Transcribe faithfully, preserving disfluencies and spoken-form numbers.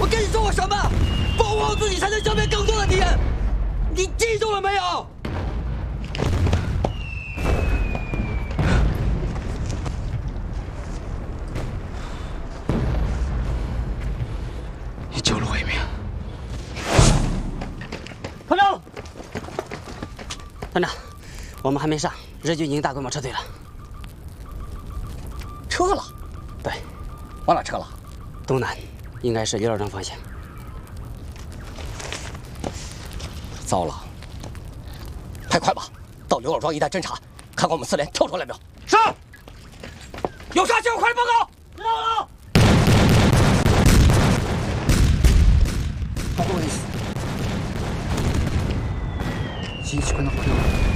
我跟你说过什么？保护好自己才能消灭更多的敌人，你记住了没有？ 你救了我一命。 团长，团长，我们还没上，日军已经大规模撤退了。 撤了？ 对， 往哪撤了？ 东南，应该是刘老庄方向。 糟了！太快吧，到刘老庄一带侦查，看看我们四连跳出来没有？是。有啥情况快点报告。知道了。 不好意思，信息可能不了。